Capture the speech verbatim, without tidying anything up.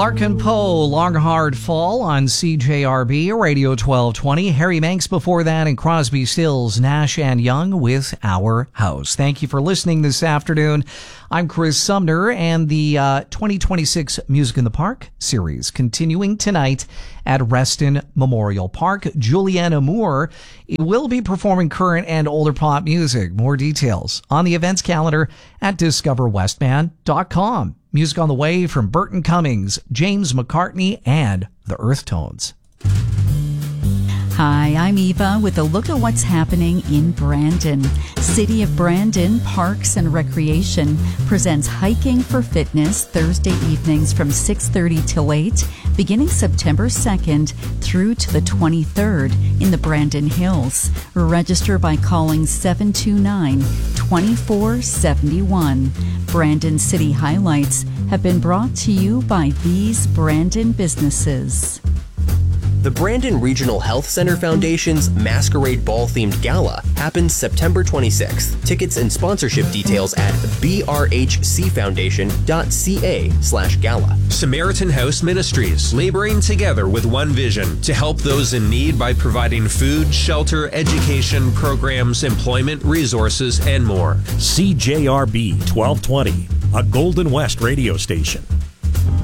Larkin Poe, Long Hard Fall on C J R B, Radio twelve twenty. Harry Manx before that, and Crosby, Stills, Nash and Young with Our House. Thank you for listening this afternoon. I'm Chris Sumner, and the uh, twenty twenty-six Music in the Park series continuing tonight at Reston Memorial Park. Juliana Moore will be performing current and older pop music. More details on the events calendar at discover westman dot com. Music on the way from Burton Cummings, James McCartney, and the Earth Tones. Hi, I'm Eva with a look at what's happening in Brandon. City of Brandon Parks and Recreation presents Hiking for Fitness Thursday evenings from six thirty till eight, beginning September second through to the twenty-third in the Brandon Hills. Register by calling seven two nine, two four seven one. Brandon City highlights have been brought to you by these Brandon businesses. The Brandon Regional Health Center Foundation's Masquerade Ball-themed gala happens September twenty-sixth. Tickets and sponsorship details at b r h c foundation dot c a slash gala. Samaritan House Ministries, laboring together with one vision to help those in need by providing food, shelter, education, programs, employment, resources, and more. C J R B twelve twenty, a Golden West radio station.